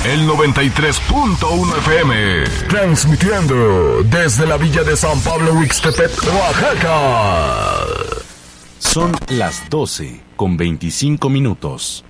el 93.1 FM, transmitiendo desde la villa de San Pablo Huixtepec, Oaxaca. Son las 12:25.